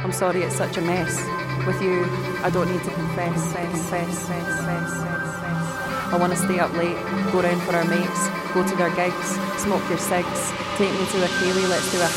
I'm sorry it's such a mess. With you, I don't need to confess. I want to stay up late, go round for our mates, go to their gigs, smoke your cigs, take me to a Kaylee, let's do a